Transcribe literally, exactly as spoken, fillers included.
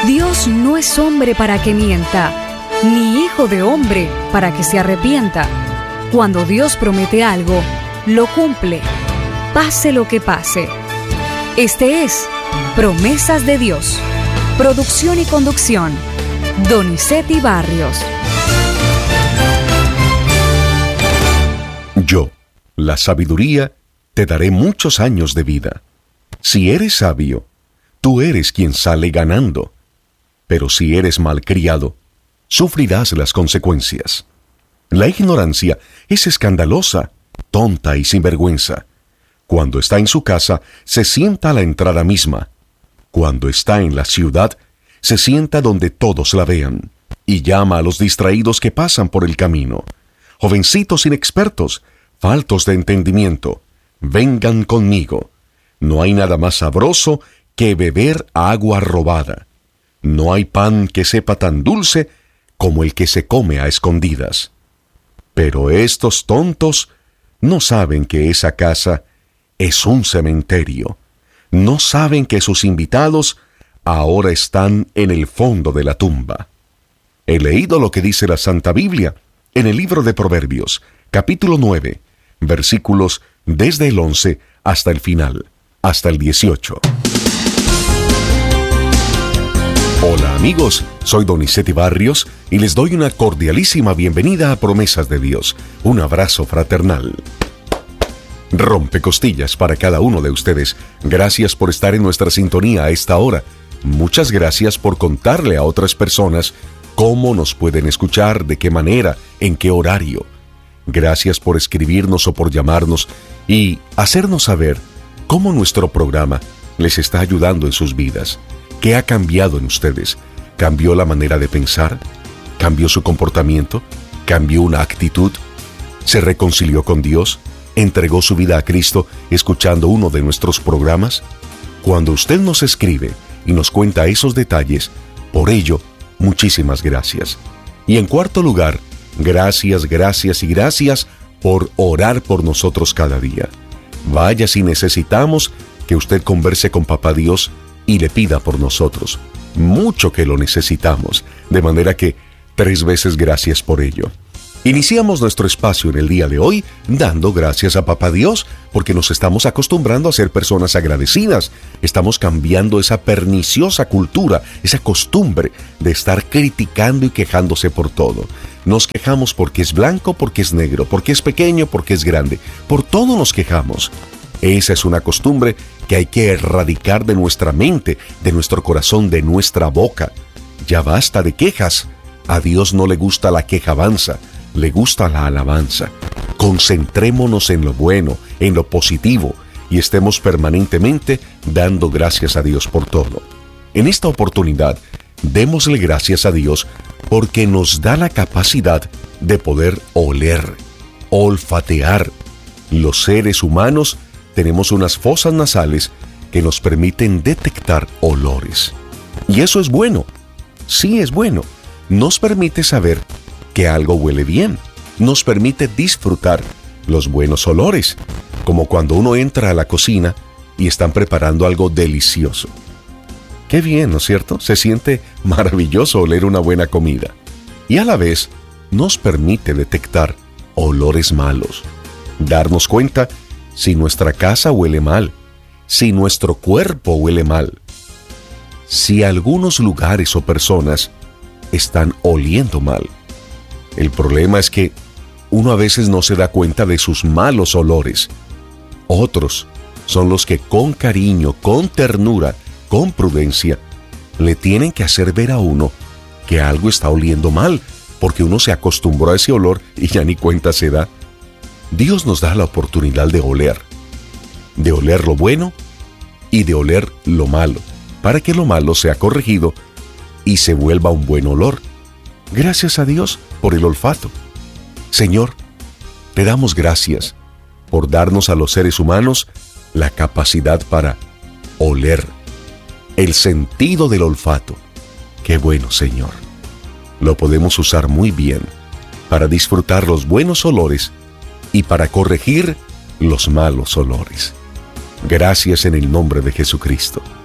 Dios no es hombre para que mienta, ni hijo de hombre para que se arrepienta. Cuando Dios promete algo, lo cumple, pase lo que pase. Este es Promesas de Dios. Producción y conducción, Donizetti Barrios. Yo, la sabiduría, te daré muchos años de vida. Si eres sabio, tú eres quien sale ganando. Pero si eres malcriado, sufrirás las consecuencias. La ignorancia es escandalosa, tonta y sinvergüenza. Cuando está en su casa, se sienta a la entrada misma. Cuando está en la ciudad, se sienta donde todos la vean, y llama a los distraídos que pasan por el camino. Jovencitos inexpertos, faltos de entendimiento, vengan conmigo. No hay nada más sabroso que beber agua robada. No hay pan que sepa tan dulce como el que se come a escondidas. Pero estos tontos no saben que esa casa es un cementerio. No saben que sus invitados ahora están en el fondo de la tumba. He leído lo que dice la Santa Biblia en el libro de Proverbios, capítulo nueve, versículos desde el once hasta el final, hasta el dieciocho. Hola amigos, soy Donizetti Barrios y les doy una cordialísima bienvenida a Promesas de Dios. Un abrazo fraternal. Rompecostillas para cada uno de ustedes. Gracias por estar en nuestra sintonía a esta hora. Muchas gracias por contarle a otras personas cómo nos pueden escuchar, de qué manera, en qué horario. Gracias por escribirnos o por llamarnos y hacernos saber cómo nuestro programa les está ayudando en sus vidas. ¿Qué ha cambiado en ustedes? ¿Cambió la manera de pensar? ¿Cambió su comportamiento? ¿Cambió una actitud? ¿Se reconcilió con Dios? ¿Entregó su vida a Cristo escuchando uno de nuestros programas? Cuando usted nos escribe y nos cuenta esos detalles, por ello, muchísimas gracias. Y en cuarto lugar, gracias, gracias y gracias por orar por nosotros cada día. Vaya si necesitamos que usted converse con Papá Dios y le pida por nosotros. Mucho que lo necesitamos, de manera que tres veces gracias por ello. Iniciamos nuestro espacio en el día de hoy dando gracias a Papá Dios porque nos estamos acostumbrando a ser personas agradecidas. Estamos cambiando esa perniciosa cultura, esa costumbre de estar criticando y quejándose por todo. Nos quejamos porque es blanco, porque es negro, porque es pequeño, porque es grande. Por todo nos quejamos. Esa es una costumbre que hay que erradicar de nuestra mente, de nuestro corazón, de nuestra boca. Ya basta de quejas. A Dios no le gusta la quejabanza, le gusta la alabanza. Concentrémonos en lo bueno, en lo positivo, y estemos permanentemente dando gracias a Dios por todo. En esta oportunidad, démosle gracias a Dios porque nos da la capacidad de poder oler, olfatear. Los seres humanos tenemos unas fosas nasales que nos permiten detectar olores. Y eso es bueno. Sí, es bueno. Nos permite saber que algo huele bien. Nos permite disfrutar los buenos olores, como cuando uno entra a la cocina y están preparando algo delicioso. Qué bien, ¿no es cierto? Se siente maravilloso oler una buena comida. Y a la vez nos permite detectar olores malos, darnos cuenta si nuestra casa huele mal, si nuestro cuerpo huele mal, si algunos lugares o personas están oliendo mal. El problema es que uno a veces no se da cuenta de sus malos olores. Otros son los que con cariño, con ternura, con prudencia, le tienen que hacer ver a uno que algo está oliendo mal, porque uno se acostumbró a ese olor y ya ni cuenta se da. Dios nos da la oportunidad de oler, de oler lo bueno y de oler lo malo, para que lo malo sea corregido y se vuelva un buen olor. Gracias a Dios por el olfato. Señor, te damos gracias por darnos a los seres humanos la capacidad para oler, el sentido del olfato. Qué bueno, Señor. Lo podemos usar muy bien para disfrutar los buenos olores y para corregir los malos olores. Gracias en el nombre de Jesucristo.